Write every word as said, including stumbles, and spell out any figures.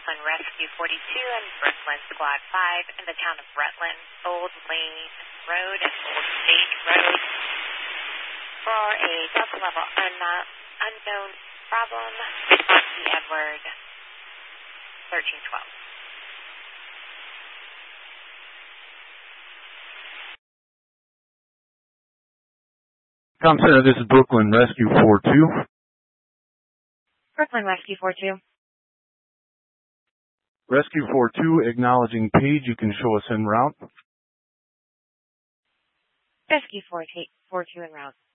Brooklyn Rescue forty-two and Brooklyn Squad five in the town of Rutland, Old Lane Road and Old State Road for a Delta level un- unknown problem. Response to Edward thirteen twelve. Com Center, this is Brooklyn Rescue four two. Brooklyn Rescue four two. Rescue four two, acknowledging page. You can show us en route. Rescue four two en route.